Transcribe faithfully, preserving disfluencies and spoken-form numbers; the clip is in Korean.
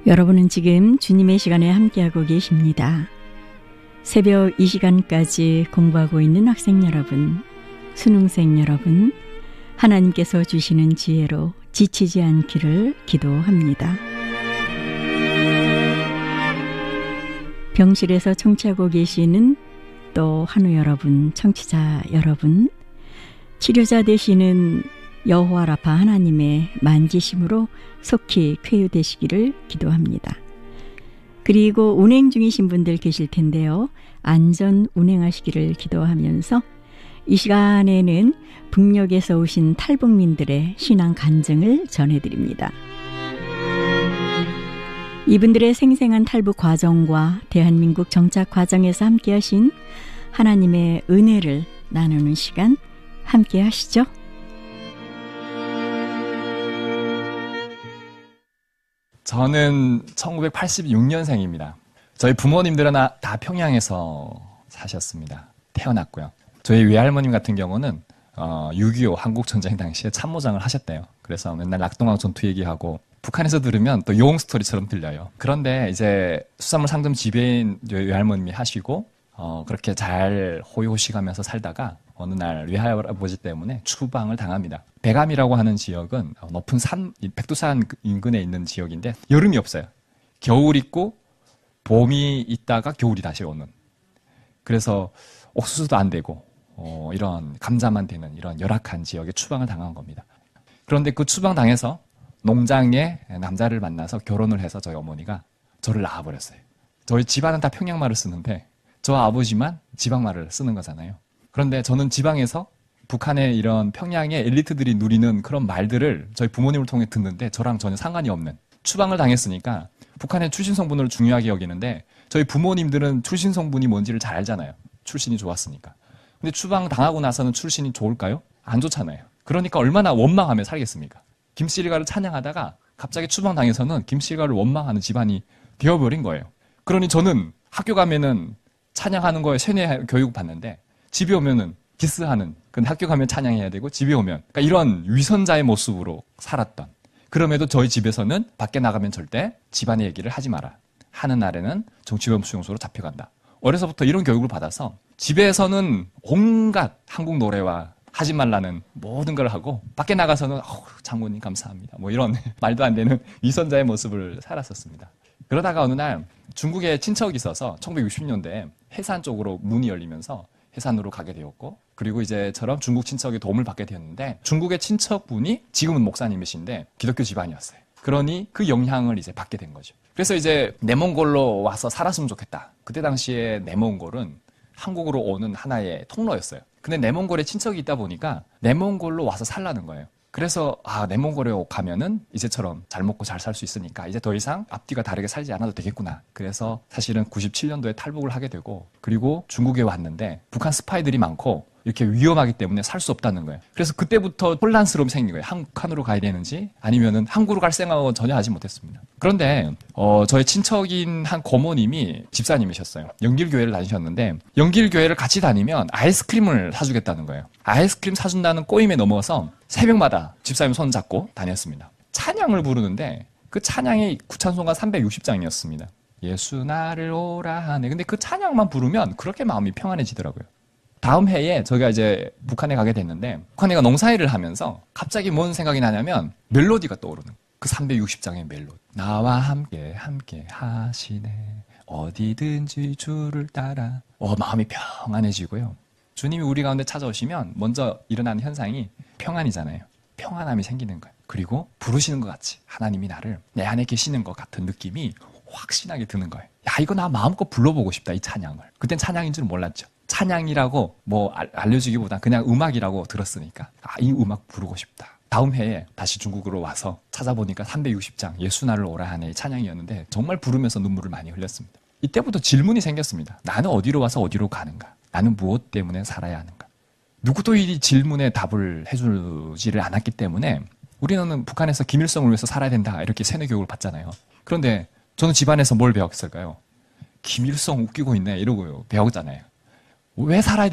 여러분은 지금 주님의 시간에 함께하고 계십니다. 새벽 이 시간까지 공부하고 있는 학생 여러분, 수능생 여러분, 하나님께서 주시는 지혜로 지치지 않기를 기도합니다. 병실에서 청취하고 계시는 또 한우 여러분, 청취자 여러분, 치료자 되시는 여호와 라파 하나님의 만지심으로 속히 쾌유되시기를 기도합니다. 그리고 운행 중이신 분들 계실 텐데요. 안전 운행하시기를 기도하면서 이 시간에는 북녘에서 오신 탈북민들의 신앙 간증을 전해드립니다. 이분들의 생생한 탈북 과정과 대한민국 정착 과정에서 함께하신 하나님의 은혜를 나누는 시간 함께 하시죠. 저는 천구백팔십육 년생입니다. 저희 부모님들은 다 평양에서 사셨습니다. 태어났고요. 저희 외할머님 같은 경우는 어, 육이오 한국전쟁 당시에 참모장을 하셨대요. 그래서 맨날 낙동강 전투 얘기하고 북한에서 들으면 또 용 스토리처럼 들려요. 그런데 이제 수산물 상점 지배인 외할머님이 하시고 어, 그렇게 잘 호요호식하면서 살다가 어느 날 외할아버지 때문에 추방을 당합니다. 백암이라고 하는 지역은 높은 산, 백두산 인근에 있는 지역인데 여름이 없어요. 겨울 있고 봄이 있다가 겨울이 다시 오는. 그래서 옥수수도 안 되고 어, 이런 감자만 되는 이런 열악한 지역에 추방을 당한 겁니다. 그런데 그 추방 당해서 농장에 남자를 만나서 결혼을 해서 저희 어머니가 저를 낳아버렸어요. 저희 집안은 다 평양말을 쓰는데 저 아버지만 지방말을 쓰는 거잖아요. 그런데 저는 지방에서 북한의 이런 평양의 엘리트들이 누리는 그런 말들을 저희 부모님을 통해 듣는데 저랑 전혀 상관이 없는, 추방을 당했으니까 북한의 출신 성분을 중요하게 여기는데 저희 부모님들은 출신 성분이 뭔지를 잘 알잖아요. 출신이 좋았으니까. 근데 추방 당하고 나서는 출신이 좋을까요? 안 좋잖아요. 그러니까 얼마나 원망하며 살겠습니까? 김씨일가를 찬양하다가 갑자기 추방 당해서는 김씨일가를 원망하는 집안이 되어버린 거예요. 그러니 저는 학교 가면은 찬양하는 거에 세뇌 교육 받는데 집에 오면은 기스하는, 근데 학교 가면 찬양해야 되고 집에 오면, 그러니까 이런 위선자의 모습으로 살았던. 그럼에도 저희 집에서는 밖에 나가면 절대 집안의 얘기를 하지 마라. 하는 날에는 정치범 수용소로 잡혀간다. 어려서부터 이런 교육을 받아서 집에서는 온갖 한국 노래와 하지 말라는 모든 걸 하고 밖에 나가서는 어, 장모님 감사합니다. 뭐 이런 말도 안 되는 위선자의 모습을 살았었습니다. 그러다가 어느 날 중국에 친척이 있어서 천구백육십 년대에 해산 쪽으로 문이 열리면서 해산으로 가게 되었고, 그리고 이제 저런 중국 친척의 도움을 받게 되었는데 중국의 친척분이 지금은 목사님이신데 기독교 집안이었어요. 그러니 그 영향을 이제 받게 된 거죠. 그래서 이제 내몽골로 와서 살았으면 좋겠다. 그때 당시에 내몽골은 한국으로 오는 하나의 통로였어요. 근데 내몽골에 친척이 있다 보니까 내몽골로 와서 살라는 거예요. 그래서 아, 내몽골에 가면은 이제처럼 잘 먹고 잘 살 수 있으니까 이제 더 이상 앞뒤가 다르게 살지 않아도 되겠구나. 그래서 사실은 구십칠 년도에 탈북을 하게 되고, 그리고 중국에 왔는데 북한 스파이들이 많고 이렇게 위험하기 때문에 살 수 없다는 거예요. 그래서 그때부터 혼란스러움이 생긴 거예요. 한국으로 가야 되는지 아니면은 한국으로 갈 생각은 전혀 하지 못했습니다. 그런데 어, 저의 친척인 한 고모님이 집사님이셨어요. 영길교회를 다니셨는데 영길교회를 같이 다니면 아이스크림을 사주겠다는 거예요. 아이스크림 사준다는 꼬임에 넘어서 새벽마다 집사님 손 잡고 다녔습니다. 찬양을 부르는데 그 찬양이 구찬송가 삼백육십 장이었습니다. 예수 나를 오라 하네. 근데 그 찬양만 부르면 그렇게 마음이 평안해지더라고요. 다음 해에 저희가 이제 북한에 가게 됐는데 북한에가 농사일을 하면서 갑자기 뭔 생각이 나냐면 멜로디가 떠오르는, 그 삼백육십 장의 멜로디. 나와 함께 함께 하시네 어디든지 주를 따라. 어, 마음이 평안해지고요. 주님이 우리 가운데 찾아오시면 먼저 일어나는 현상이 평안이잖아요. 평안함이 생기는 거예요. 그리고 부르시는 것 같이 하나님이 나를 내 안에 계시는 것 같은 느낌이 확신하게 드는 거예요. 야, 이거 나 마음껏 불러보고 싶다, 이 찬양을. 그땐 찬양인 줄 몰랐죠. 찬양이라고 뭐 알려주기보다 그냥 음악이라고 들었으니까 아, 이 음악 부르고 싶다. 다음 해에 다시 중국으로 와서 찾아보니까 삼백육십 장 예수 나를 오라 하네 찬양이었는데 정말 부르면서 눈물을 많이 흘렸습니다. 이때부터 질문이 생겼습니다. 나는 어디로 와서 어디로 가는가? 나는 무엇 때문에 살아야 하는가? 누구도 이 질문에 답을 해주지를 않았기 때문에 우리는 북한에서 김일성을 위해서 살아야 된다 이렇게 세뇌 교육을 받잖아요. 그런데 저는 집안에서 뭘 배웠을까요? 김일성 웃기고 있네 이러고 배우잖아요. 왜 살아야